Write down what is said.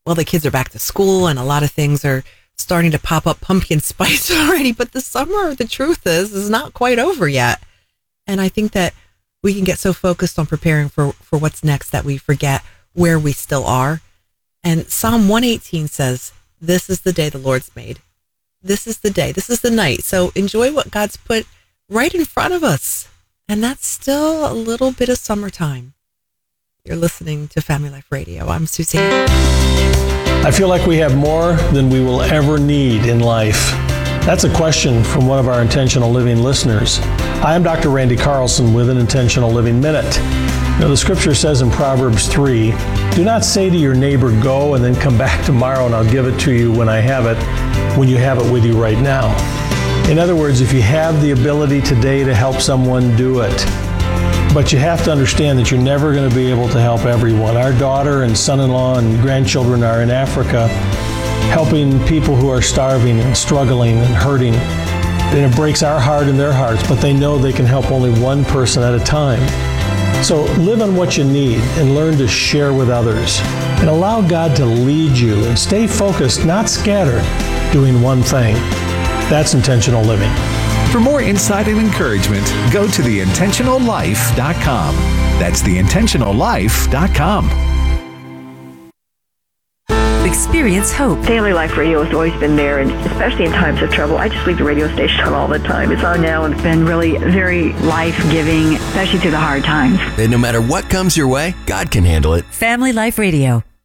well, the kids are back to school and a lot of things are starting to pop up pumpkin spice already. But the summer, the truth is not quite over yet. And I think that we can get so focused on preparing for what's next that we forget where we still are. And Psalm 118 says, this is the day the Lord's made. This is the day. This is the night. So enjoy what God's put right in front of us. And that's still a little bit of summertime. You're listening to Family Life Radio. I'm Suzanne. I feel like we have more than we will ever need in life. That's a question from one of our Intentional Living listeners. Hi, I'm Dr. Randy Carlson with an Intentional Living Minute. The scripture says in Proverbs 3, do not say to your neighbor, go and then come back tomorrow and I'll give it to you when I have it, when you have it with you right now. In other words, if you have the ability today to help someone, do it. But you have to understand that you're never going to be able to help everyone. Our daughter and son-in-law and grandchildren are in Africa helping people who are starving and struggling and hurting. And it breaks our heart and their hearts, but they know they can help only one person at a time. So live on what you need and learn to share with others. And allow God to lead you and stay focused, not scattered, doing one thing. That's intentional living. For more insight and encouragement, go to theintentionallife.com. That's theintentionallife.com. Experience hope. Family Life Radio has always been there, and especially in times of trouble. I just leave the radio station on all the time. It's on now, and it's been really very life-giving, especially through the hard times. And no matter what comes your way, God can handle it. Family Life Radio.